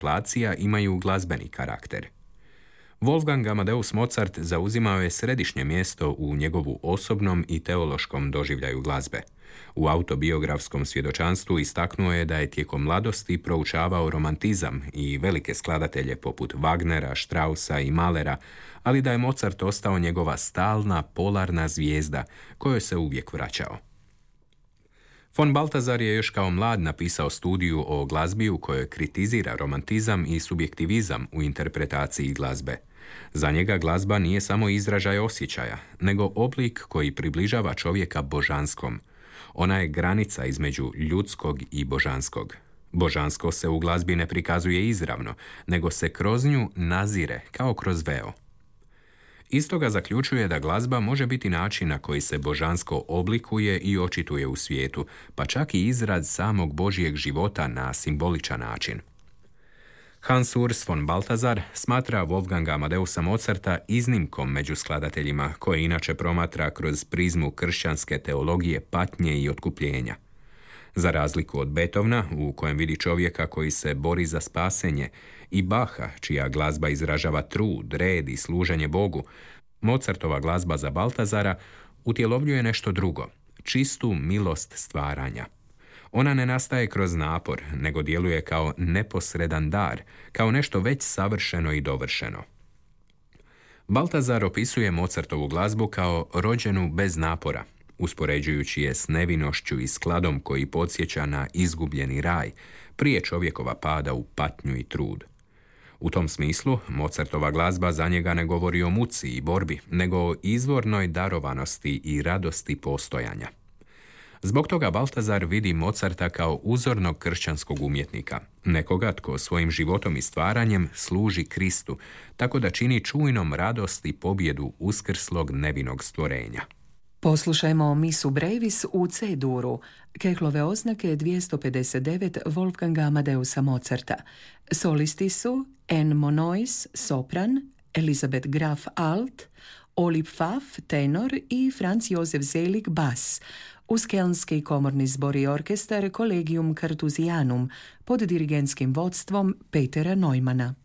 placija imaju glazbeni karakter. Wolfgang Amadeus Mozart zauzimao je središnje mjesto u njegovu osobnom i teološkom doživljaju glazbe. U autobiografskom svjedočanstvu istaknuo je da je tijekom mladosti proučavao romantizam i velike skladatelje poput Wagnera, Straussa i Mahlera, ali da je Mozart ostao njegova stalna, polarna zvijezda kojoj se uvijek vraćao. Von Balthasar je još kao mlad napisao studiju o glazbi u kojoj kritizira romantizam i subjektivizam u interpretaciji glazbe. Za njega glazba nije samo izražaj osjećaja, nego oblik koji približava čovjeka božanskom. Ona je granica između ljudskog i božanskog. Božansko se u glazbi ne prikazuje izravno, nego se kroz nju nazire kao kroz veo. Iz toga zaključuje da glazba može biti način na koji se božansko oblikuje i očituje u svijetu, pa čak i izraz samog Božjeg života na simboličan način. Hans Urs von Balthasar smatra Wolfganga Amadeusa Mozarta iznimkom među skladateljima, koje inače promatra kroz prizmu kršćanske teologije patnje i otkupljenja. Za razliku od Beethovena, u kojem vidi čovjeka koji se bori za spasenje, i Bacha, čija glazba izražava trud, red i služenje Bogu, Mozartova glazba za Balthasara utjelovljuje nešto drugo, čistu milost stvaranja. Ona ne nastaje kroz napor, nego djeluje kao neposredan dar, kao nešto već savršeno i dovršeno. Balthasar opisuje Mozartovu glazbu kao rođenu bez napora, uspoređujući je s nevinošću i skladom koji podsjeća na izgubljeni raj, prije čovjekova pada u patnju i trud. U tom smislu, Mozartova glazba za njega ne govori o muci i borbi, nego o izvornoj darovanosti i radosti postojanja. Zbog toga Balthasar vidi Mozarta kao uzornog kršćanskog umjetnika, nekoga tko svojim životom i stvaranjem služi Kristu, tako da čini čujnom radost i pobjedu uskrslog nevinog stvorenja. Poslušajmo Misu Brevis u C-duru, Kehlove oznake 259 Wolfganga Amadeusa Mozarta. Solisti su N. Monois, sopran, Elisabeth Graf, alt, Olip Pfaff, tenor i Franz Josef Selig, bas, uz Kelnski komorni zbor i orkestar Collegium Carthusianum pod dirigentskim vodstvom Petera Neumana.